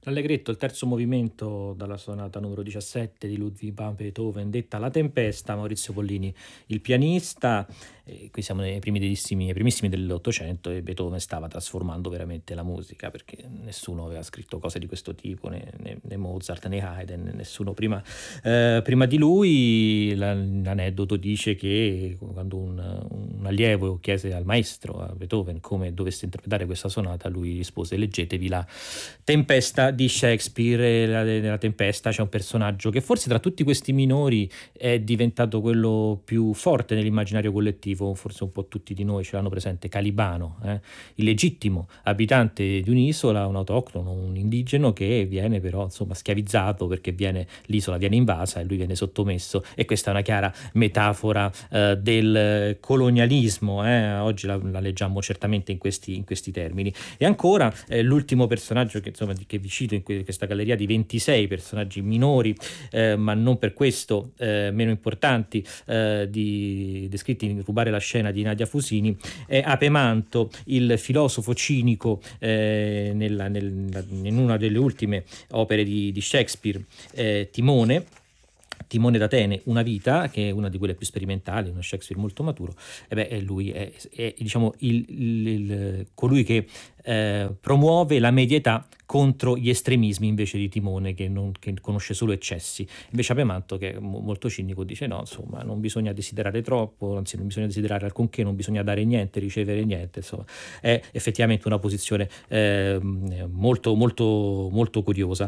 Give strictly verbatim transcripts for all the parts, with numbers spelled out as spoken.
L'Allegretto, il terzo movimento dalla sonata numero diciassette di Ludwig van Beethoven, detta La Tempesta, Maurizio Pollini, il pianista. E qui siamo nei primissimi, nei primissimi dell'Ottocento e Beethoven stava trasformando veramente la musica, perché nessuno aveva scritto cose di questo tipo, né, né- né Mozart né Haydn, né nessuno prima, eh, prima di lui. La- l'aneddoto dice che quando un, un allievo chiese al maestro, a Beethoven, come dovesse interpretare questa sonata, lui rispose: leggetevi la Tempesta di Shakespeare. La- Nella Tempesta c'è un personaggio che forse tra tutti questi minori è diventato quello più forte nell'immaginario collettivo, forse un po' tutti di noi ce l'hanno presente: Calibano, eh? Il legittimo abitante di un'isola, un autoctono, un indigeno che viene però insomma schiavizzato perché viene, l'isola viene invasa e lui viene sottomesso, e questa è una chiara metafora eh, del colonialismo. eh? Oggi la, la leggiamo certamente in questi, in questi termini. E ancora eh, l'ultimo personaggio che, insomma, di- che vi cito in que- questa galleria di ventisei personaggi minori, eh, ma non per questo eh, meno importanti, eh, di- descritti in Rubare la scena di Nadia Fusini, è Apemanto, il filosofo cinico, eh, nella- nel- in una delle ultime opere di, di Shakespeare, eh, Timone. Timone d'Atene, una vita, che è una di quelle più sperimentali, uno Shakespeare molto maturo. E beh, lui è, è, diciamo il, il- il- colui che eh, promuove la medietà contro gli estremismi, invece di Timone che, non, che conosce solo eccessi. Invece Apemanto, che è mo- molto cinico, dice no, insomma, non bisogna desiderare troppo, anzi non bisogna desiderare alcunché, non bisogna dare niente, ricevere niente. Insomma, è effettivamente una posizione ehm, molto, molto, molto curiosa,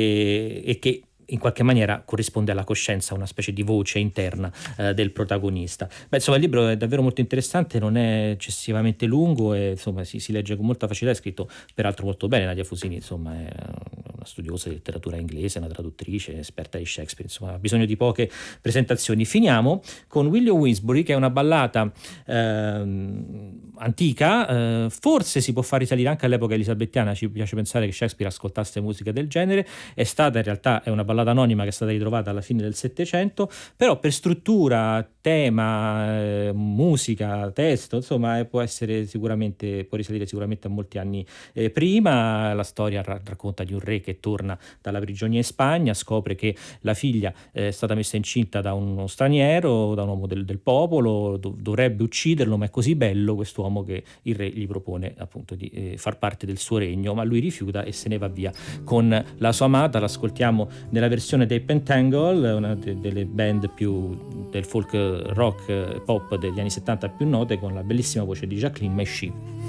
e, e che in qualche maniera corrisponde alla coscienza, una specie di voce interna eh, del protagonista. Beh, insomma, il libro è davvero molto interessante, non è eccessivamente lungo e insomma si, si legge con molta facilità. È scritto peraltro molto bene. Nadia Fusini, insomma, è una studiosa di letteratura inglese, una traduttrice esperta di Shakespeare, insomma ha bisogno di poche presentazioni. Finiamo con William Winsbury, che è una ballata ehm, antica, eh, forse si può far risalire anche all'epoca elisabettiana. Ci piace pensare che Shakespeare ascoltasse musica del genere. È stata in realtà è una ballata anonima che è stata ritrovata alla fine del Settecento, però per struttura, tema, eh, musica, testo, insomma, eh, può essere sicuramente, può risalire sicuramente a molti anni eh, prima. La storia ra- racconta di un re che torna dalla prigionia in Spagna, scopre che la figlia eh, è stata messa incinta da uno straniero, da un uomo del, del popolo, dov- dovrebbe ucciderlo, ma è così bello quest'uomo che il re gli propone appunto di eh, far parte del suo regno, ma lui rifiuta e se ne va via con la sua amata. L'ascoltiamo nella versione dei Pentangle, una de- delle band più del folk rock pop degli anni settanta più note, con la bellissima voce di Jacqueline Maichy.